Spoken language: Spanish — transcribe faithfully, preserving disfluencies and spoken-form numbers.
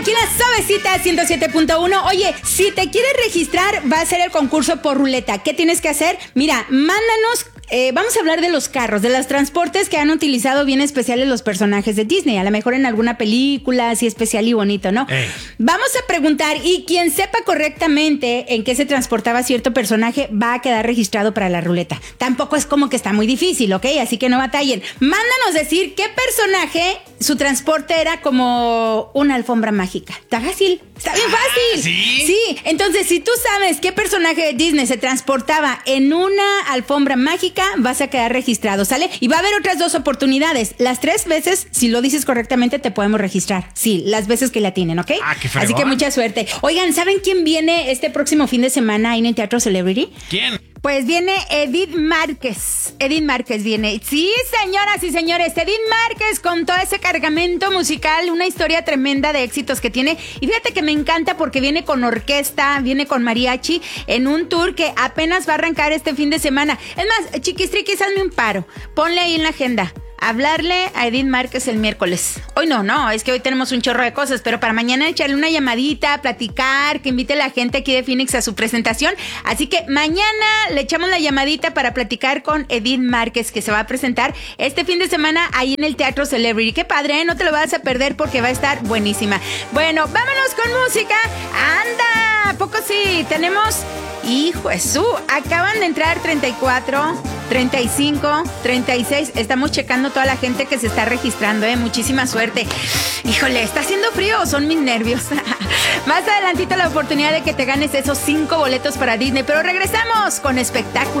Aquí la Suavecita ciento siete punto uno. Oye, si te quieres registrar, va a ser el concurso por ruleta. ¿Qué tienes que hacer? Mira, mándanos... Eh, vamos a hablar de los carros, de los transportes que han utilizado bien especiales los personajes de Disney. A lo mejor en alguna película así especial y bonito, ¿no? Ey. Vamos a preguntar y quien sepa correctamente en qué se transportaba cierto personaje va a quedar registrado para la ruleta. Tampoco es como que está muy difícil, ¿ok? Así que no batallen. Mándanos decir qué personaje su transporte era como una alfombra mágica. Está fácil, está bien fácil. ¿Sí? Sí, entonces si tú sabes qué personaje de Disney se transportaba en una alfombra mágica, vas a quedar registrado, ¿sale? Y va a haber otras dos oportunidades. Las tres veces, si lo dices correctamente, te podemos registrar. Sí, las veces que la tienen, ¿ok? Ah, qué fregón. Así que mucha suerte. Oigan, ¿saben quién viene este próximo fin de semana ahí en el Teatro Celebrity? ¿Quién? Pues viene Edith Márquez. Edith Márquez viene. Sí, señoras y señores, Edith Márquez con todo ese cargamento musical, una historia tremenda de éxitos que tiene. Y fíjate que me encanta porque viene con orquesta, viene con mariachi en un tour que apenas va a arrancar este fin de semana. Es más, chiquistriquis, hazme un paro. Ponle ahí en la agenda. Hablarle a Edith Márquez el miércoles. Hoy no, no, es que hoy tenemos un chorro de cosas, pero para mañana echarle una llamadita, platicar, que invite a la gente aquí de Phoenix a su presentación. Así que mañana le echamos la llamadita para platicar con Edith Márquez, que se va a presentar este fin de semana ahí en el Teatro Celebrity. Qué padre, ¿eh? No te lo vas a perder porque va a estar buenísima. Bueno, vámonos con música. ¡Anda! ¿A poco sí? Tenemos... Hijo Jesús, acaban de entrar treinta y cuatro, treinta y cinco, treinta y seis. Estamos checando toda la gente que se está registrando, ¿eh? Muchísima suerte. Híjole, ¿está haciendo frío o son mis nervios? Más adelantito la oportunidad de que te ganes esos cinco boletos para Disney, pero regresamos con espectáculo.